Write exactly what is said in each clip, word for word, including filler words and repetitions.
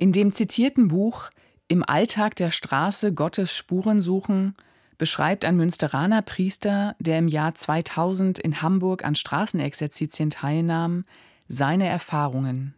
In dem zitierten Buch »Im Alltag der Straße Gottes Spuren suchen« beschreibt ein Münsteraner Priester, der im Jahr zweitausend in Hamburg an Straßenexerzitien teilnahm, seine Erfahrungen.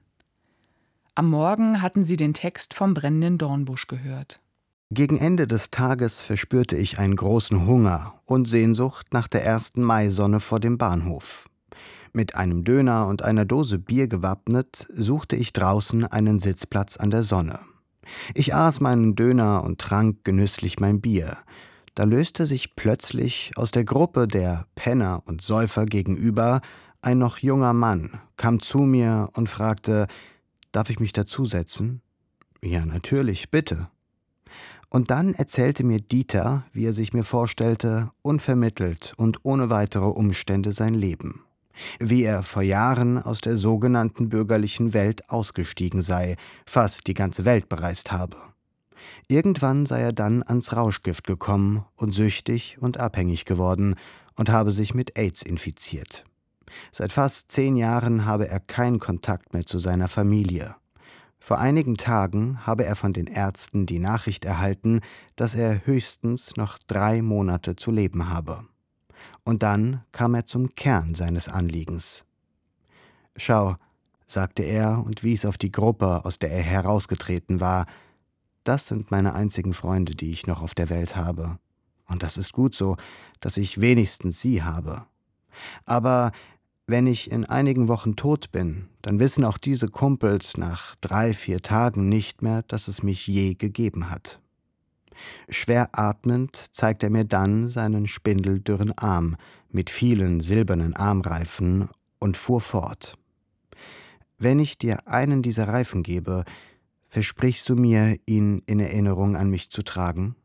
Am Morgen hatten sie den Text vom brennenden Dornbusch gehört. Gegen Ende des Tages verspürte ich einen großen Hunger und Sehnsucht nach der ersten Maisonne vor dem Bahnhof. Mit einem Döner und einer Dose Bier gewappnet, suchte ich draußen einen Sitzplatz an der Sonne. Ich aß meinen Döner und trank genüsslich mein Bier. Da löste sich plötzlich aus der Gruppe der Penner und Säufer gegenüber ein noch junger Mann, kam zu mir und fragte: »Darf ich mich dazusetzen?« »Ja, natürlich, bitte.« Und dann erzählte mir Dieter, wie er sich mir vorstellte, unvermittelt und ohne weitere Umstände sein Leben. Wie er vor Jahren aus der sogenannten bürgerlichen Welt ausgestiegen sei, fast die ganze Welt bereist habe. Irgendwann sei er dann ans Rauschgift gekommen und süchtig und abhängig geworden und habe sich mit AIDS infiziert. Seit fast zehn Jahren habe er keinen Kontakt mehr zu seiner Familie. Vor einigen Tagen habe er von den Ärzten die Nachricht erhalten, dass er höchstens noch drei Monate zu leben habe. Und dann kam er zum Kern seines Anliegens. »Schau«, sagte er und wies auf die Gruppe, aus der er herausgetreten war, »das sind meine einzigen Freunde, die ich noch auf der Welt habe. Und das ist gut so, dass ich wenigstens sie habe. Aber wenn ich in einigen Wochen tot bin, dann wissen auch diese Kumpels nach drei, vier Tagen nicht mehr, dass es mich je gegeben hat.« Schwer atmend zeigt er mir dann seinen spindeldürren Arm mit vielen silbernen Armreifen und fuhr fort. »Wenn ich dir einen dieser Reifen gebe, versprichst du mir, ihn in Erinnerung an mich zu tragen?«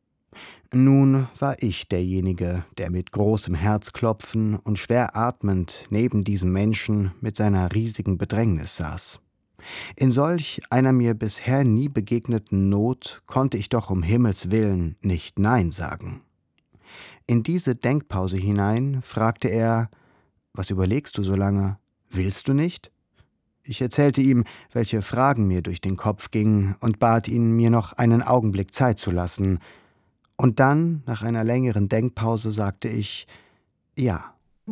Nun war ich derjenige, der mit großem Herzklopfen und schwer atmend neben diesem Menschen mit seiner riesigen Bedrängnis saß. In solch einer mir bisher nie begegneten Not konnte ich doch um Himmels willen nicht Nein sagen. In diese Denkpause hinein fragte er: »Was überlegst du so lange? Willst du nicht?« Ich erzählte ihm, welche Fragen mir durch den Kopf gingen und bat ihn, mir noch einen Augenblick Zeit zu lassen. Und dann, nach einer längeren Denkpause, sagte ich: »Ja.«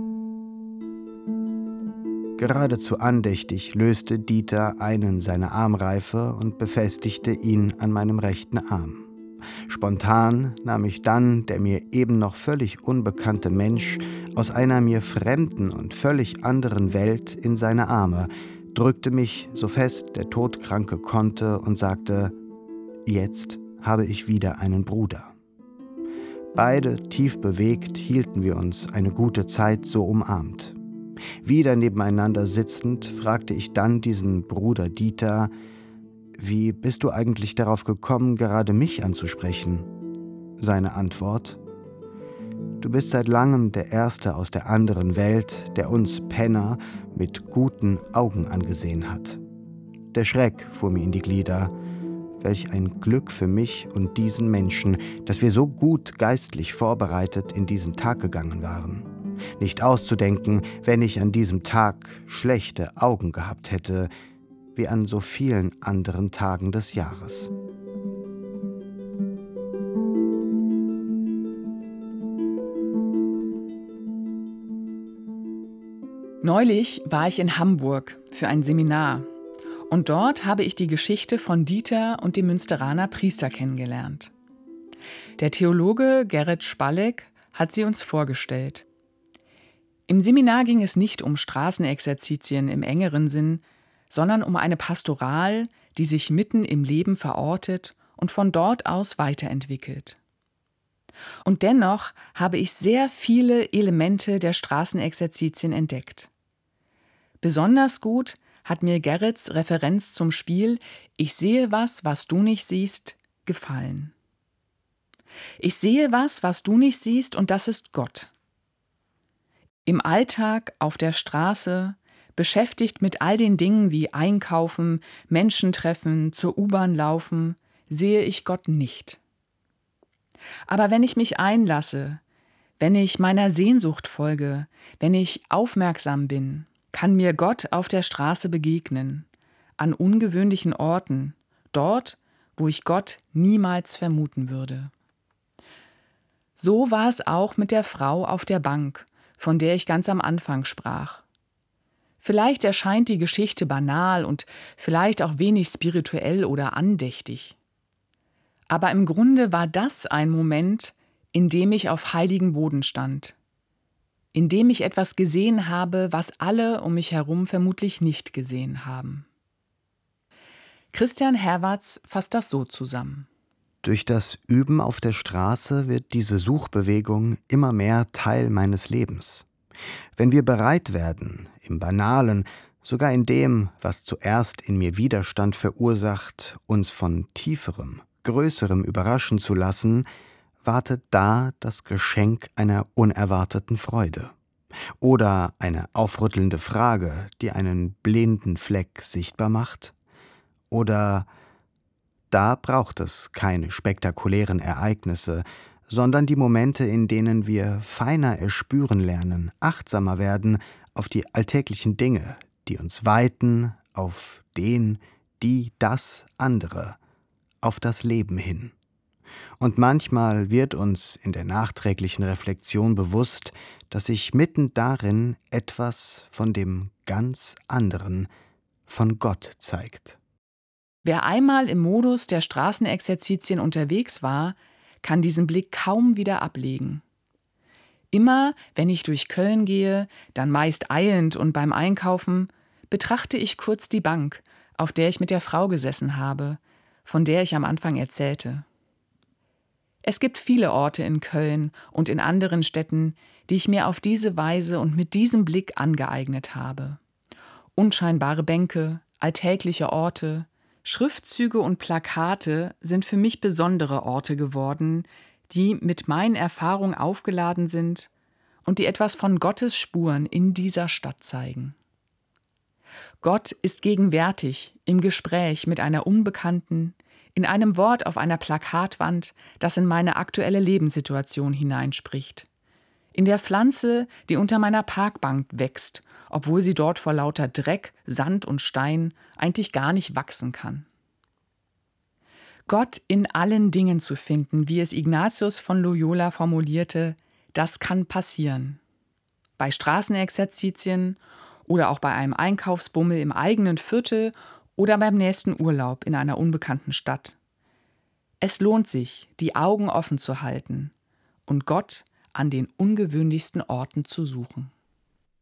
Geradezu andächtig löste Dieter einen seiner Armreife und befestigte ihn an meinem rechten Arm. Spontan nahm ich dann der mir eben noch völlig unbekannte Mensch aus einer mir fremden und völlig anderen Welt in seine Arme, drückte mich so fest der Todkranke konnte und sagte: »Jetzt habe ich wieder einen Bruder.« Beide tief bewegt hielten wir uns eine gute Zeit so umarmt. Wieder nebeneinander sitzend fragte ich dann diesen Bruder Dieter: »Wie bist du eigentlich darauf gekommen, gerade mich anzusprechen?« Seine Antwort: »Du bist seit langem der Erste aus der anderen Welt, der uns Penner mit guten Augen angesehen hat.« Der Schreck fuhr mir in die Glieder. Welch ein Glück für mich und diesen Menschen, dass wir so gut geistlich vorbereitet in diesen Tag gegangen waren. Nicht auszudenken, wenn ich an diesem Tag schlechte Augen gehabt hätte, wie an so vielen anderen Tagen des Jahres. Neulich war ich in Hamburg für ein Seminar und dort habe ich die Geschichte von Dieter und dem Münsteraner Priester kennengelernt. Der Theologe Gerrit Spalleck hat sie uns vorgestellt. Im Seminar ging es nicht um Straßenexerzitien im engeren Sinn, sondern um eine Pastoral, die sich mitten im Leben verortet und von dort aus weiterentwickelt. Und dennoch habe ich sehr viele Elemente der Straßenexerzitien entdeckt. Besonders gut hat mir Gerrits Referenz zum Spiel »Ich sehe was, was du nicht siehst« gefallen. Ich sehe was, was du nicht siehst, und das ist Gott. Im Alltag, auf der Straße, beschäftigt mit all den Dingen wie Einkaufen, Menschen treffen, zur U-Bahn laufen, sehe ich Gott nicht. Aber wenn ich mich einlasse, wenn ich meiner Sehnsucht folge, wenn ich aufmerksam bin, kann mir Gott auf der Straße begegnen, an ungewöhnlichen Orten, dort, wo ich Gott niemals vermuten würde. So war es auch mit der Frau auf der Bank, von der ich ganz am Anfang sprach. Vielleicht erscheint die Geschichte banal und vielleicht auch wenig spirituell oder andächtig. Aber im Grunde war das ein Moment, in dem ich auf heiligen Boden stand, in dem ich etwas gesehen habe, was alle um mich herum vermutlich nicht gesehen haben. Christian Herwarts fasst das so zusammen. Durch das Üben auf der Straße wird diese Suchbewegung immer mehr Teil meines Lebens. Wenn wir bereit werden, im Banalen, sogar in dem, was zuerst in mir Widerstand verursacht, uns von Tieferem, Größerem überraschen zu lassen, wartet da das Geschenk einer unerwarteten Freude. Oder eine aufrüttelnde Frage, die einen blinden Fleck sichtbar macht. Oder da braucht es keine spektakulären Ereignisse, sondern die Momente, in denen wir feiner erspüren lernen, achtsamer werden auf die alltäglichen Dinge, die uns weiten auf den, die, das andere, auf das Leben hin. Und manchmal wird uns in der nachträglichen Reflexion bewusst, dass sich mitten darin etwas von dem ganz anderen, von Gott zeigt. Wer einmal im Modus der Straßenexerzitien unterwegs war, kann diesen Blick kaum wieder ablegen. Immer, wenn ich durch Köln gehe, dann meist eilend und beim Einkaufen, betrachte ich kurz die Bank, auf der ich mit der Frau gesessen habe, von der ich am Anfang erzählte. Es gibt viele Orte in Köln und in anderen Städten, die ich mir auf diese Weise und mit diesem Blick angeeignet habe. Unscheinbare Bänke, alltägliche Orte, Schriftzüge und Plakate sind für mich besondere Orte geworden, die mit meinen Erfahrungen aufgeladen sind und die etwas von Gottes Spuren in dieser Stadt zeigen. Gott ist gegenwärtig im Gespräch mit einer Unbekannten, in einem Wort auf einer Plakatwand, das in meine aktuelle Lebenssituation hineinspricht. In der Pflanze, die unter meiner Parkbank wächst, obwohl sie dort vor lauter Dreck, Sand und Stein eigentlich gar nicht wachsen kann. Gott in allen Dingen zu finden, wie es Ignatius von Loyola formulierte, das kann passieren. Bei Straßenexerzitien oder auch bei einem Einkaufsbummel im eigenen Viertel oder beim nächsten Urlaub in einer unbekannten Stadt. Es lohnt sich, die Augen offen zu halten und Gott an den ungewöhnlichsten Orten zu suchen.